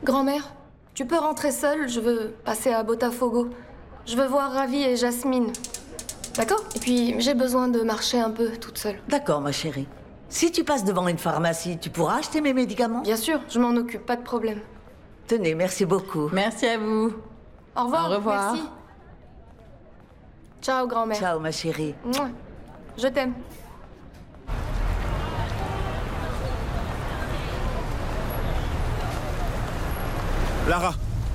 Grand-mère, tu peux rentrer seule, je veux passer à Botafogo. Je veux voir Ravi et Jasmine. D'accord? Et puis, j'ai besoin de marcher un peu toute seule. D'accord, ma chérie. Si tu passes devant une pharmacie, tu pourras acheter mes médicaments? Bien sûr, je m'en occupe, pas de problème. Tenez, merci beaucoup. Merci à vous. Au revoir. Au revoir. Merci. Ciao, grand-mère. Ciao, ma chérie. Mouah. Je t'aime. Lara.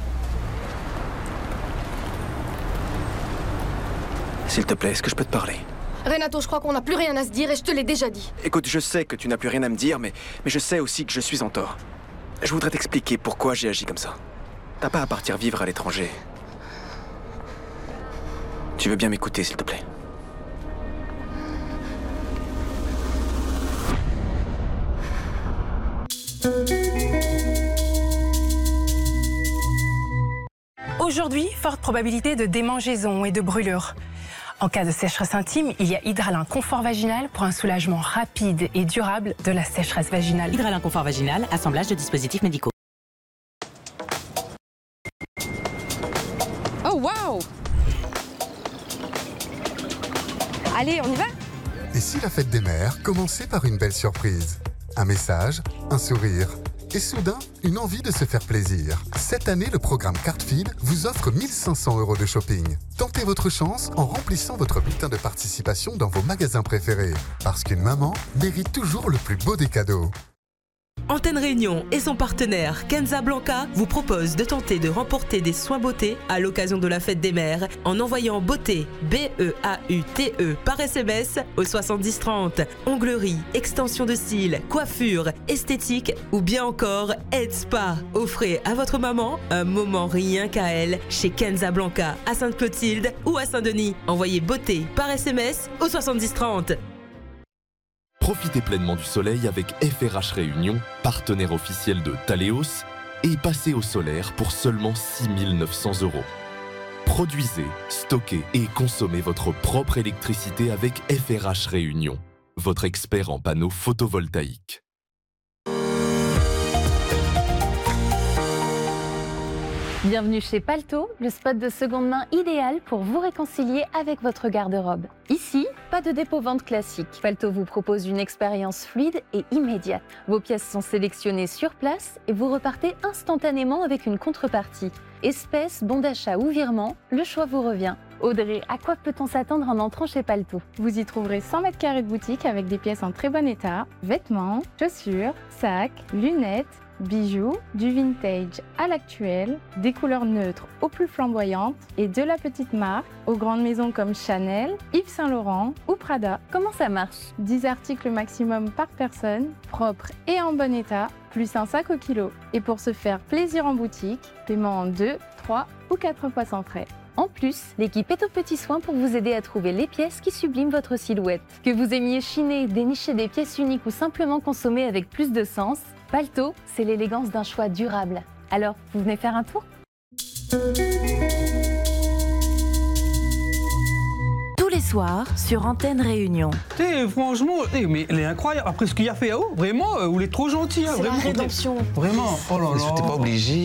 S'il te plaît, est-ce que je peux te parler? Renato, je crois qu'on n'a plus rien à se dire et je te l'ai déjà dit. Écoute, je sais que tu n'as plus rien à me dire, mais je sais aussi que je suis en tort. Je voudrais t'expliquer pourquoi j'ai agi comme ça. T'as pas à partir vivre à l'étranger. Tu veux bien m'écouter, s'il te plaît? Aujourd'hui, forte probabilité de démangeaison et de brûlure. En cas de sécheresse intime, il y a Hydralin Confort Vaginal pour un soulagement rapide et durable de la sécheresse vaginale. Hydralin Confort Vaginal, assemblage de dispositifs médicaux. Oh, waouh! Allez, on y va? Et si la fête des mères commençait par une belle surprise? Un message, un sourire, et soudain, une envie de se faire plaisir. Cette année, le programme CartFeed vous offre 1 500 € de shopping. Tentez votre chance en remplissant votre bulletin de participation dans vos magasins préférés. Parce qu'une maman mérite toujours le plus beau des cadeaux. Antenne Réunion et son partenaire Kenza Blanca vous proposent de tenter de remporter des soins beauté à l'occasion de la fête des mères en envoyant beauté B-E-A-U-T-E par SMS au 7030. Onglerie, extension de cils, coiffure, esthétique ou bien encore aide spa. Offrez à votre maman un moment rien qu'à elle chez Kenza Blanca à Sainte-Clotilde ou à Saint-Denis. Envoyez beauté par SMS au 7030. Profitez pleinement du soleil avec FRH Réunion, partenaire officiel de Thaléos, et passez au solaire pour seulement 6 900 €. Produisez, stockez et consommez votre propre électricité avec FRH Réunion, votre expert en panneaux photovoltaïques. Bienvenue chez Palto, le spot de seconde main idéal pour vous réconcilier avec votre garde-robe. Ici, pas de dépôt-vente classique. Palto vous propose une expérience fluide et immédiate. Vos pièces sont sélectionnées sur place et vous repartez instantanément avec une contrepartie. Espèces, bon d'achat ou virement, le choix vous revient. Audrey, à quoi peut-on s'attendre en entrant chez Palto? Vous y trouverez 100 mètres carrés de boutique avec des pièces en très bon état, vêtements, chaussures, sacs, lunettes, bijoux, du vintage à l'actuel, des couleurs neutres aux plus flamboyantes et de la petite marque aux grandes maisons comme Chanel, Yves Saint Laurent ou Prada. Comment ça marche? 10 articles maximum par personne, propres et en bon état, plus un sac au kilo. Et pour se faire plaisir en boutique, paiement en 2, 3 ou 4 fois sans frais. En plus, l'équipe est aux petits soins pour vous aider à trouver les pièces qui subliment votre silhouette. Que vous aimiez chiner, dénicher des pièces uniques ou simplement consommer avec plus de sens, Palto, c'est l'élégance d'un choix durable. Alors, vous venez faire un tour? Tous les soirs, sur Antenne Réunion. Franchement, mais elle est incroyable. Après ce qu'il a fait à vous, vraiment, vous êtes trop gentil. Hein, c'est vraiment. la rédemption. Vraiment, oh là là. T'es pas obligé.